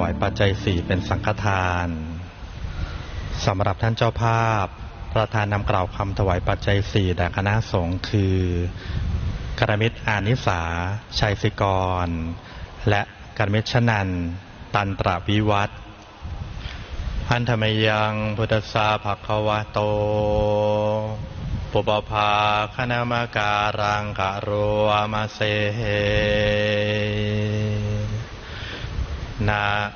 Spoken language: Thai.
ายปัจจัยสี่เป็นสังฆทานสำหรับท่านเจ้าภาพประธานนำกล่าวคำถวายปัจจัยสี่แด่คณะสงฆ์คือกรมิตรอานิสาชัยศิกรและกรมิตรชนันตันตรวิวัฒน์อันธรรมยังพุทธสาภควะโตปุปภาคณามการังกะโรมาเซนะ